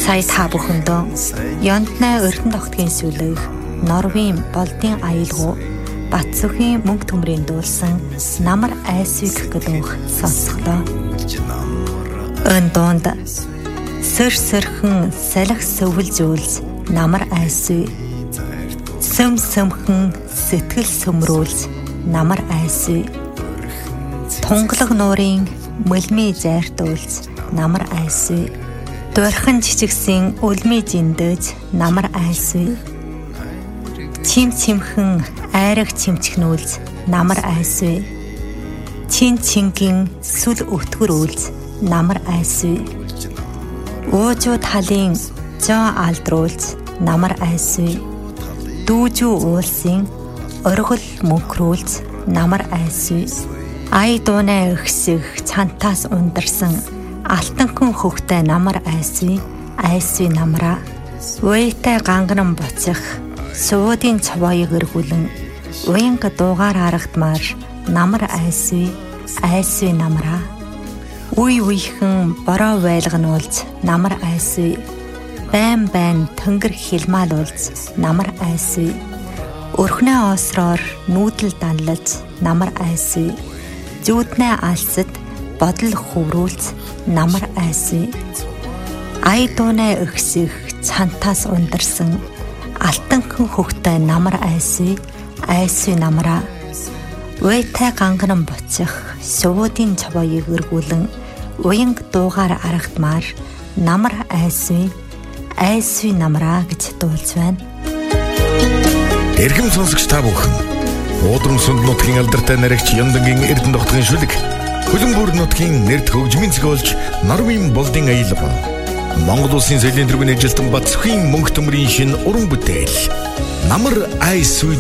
Сая та бүхэндөө Ёнтнай Өрдөн тогтгийн сүлэг Норвийн болдын аюулгүй Батцүхийн мөнгө төмрийн дуулсан Намар айсвиг гэдэг сонсголоо. Өн донд сөрхөн салхи сөвлжүүлж намар айсвиг, сөмхөн сэтгэл сөмрүүлж намар айсвиг, тунгалаг нуурын мөлмий зайртуулж намар айсвиг, дурхан жижигсэн үлмий жиндэж намар айсвиг, чимхэн айраг чимчгнүүлж намар айсвиг, чингэн сүл өтгөрүүлж намар айсвиг, уужууд халын жоо алдруулж намар айсвиг, дүүжүү уулсын оргил мөнхрүүлж намар айсвиг, ай дуунай өгсөг цантаас ундарсан алтанхан хөвгтэй намар айсвиг, айсвиг намраа, уйтай ганган боцох суудын цовоёг өргүүлэн уянга дуугаар харагдмаар намар айсвиг, айсвиг намраа, үеийнхэн бороо байлгануулж намар айсвиг, байн тэнгэр хилмаалуулж намар айсвиг, өрхнөө осроор нүүдэл данлаж намар айсвиг, зүуднээ алсад бодол хөврүүлж намар айсвиг, ай дуунай өгсөх цантаас ундарсан алтанхан хөвгтэй намар айсвиг, айсвиг намраа, уйтай ганган боцох суудын цовоёг өргүүлэн уянг дуугаар аргадмаар намар айсвиг, айсвиг намраа гэж дуулж байна. Эрхэм сонсогч та бүхэн, Уудрам сүнд нутгийн алдартай наригч Ёндангийн Эрдэнэ тогтгийн шүлэг, Хөлбөмбөр нутгийн нэрд хөгжмийн зохиолч Норвийн болдын аюулгүй Монгол улсын соёлын тэргүүний ажилтан Батцүхийн мөнгө төмрийн шинэ уран бүтээл Намар айсвиг